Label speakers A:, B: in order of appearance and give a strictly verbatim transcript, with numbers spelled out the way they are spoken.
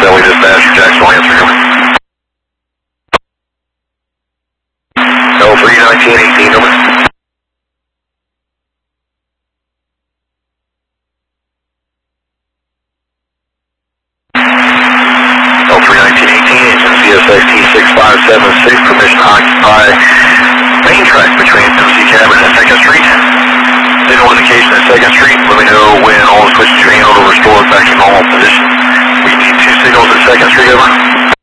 A: L A Dispatch, Jacksonville answer, over. L three nineteen eighteen, over. L three nineteen eighteen, engine C S X T six five seven six, permission to occupy main track between M C Cabin and second Street. Signal indication at second Street. Let me know when all the switches are handled or restored back to normal position. We need two signals at second Street, over.